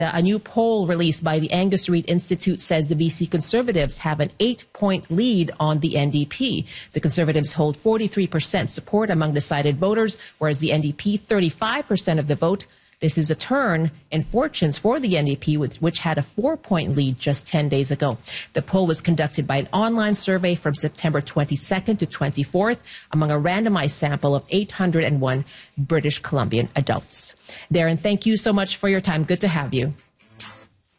A new poll released by the Angus Reid Institute says the BC Conservatives have an 8-point lead on the NDP. The Conservatives hold 43% support among decided voters, whereas the NDP 35% of the vote. This is a turn in fortunes for the NDP, which had a 4-point lead just 10 days ago. The poll was conducted by an online survey from September 22nd to 24th among a randomized sample of 801 British Columbian adults. Darren, thank you so much for your time. Good to have you.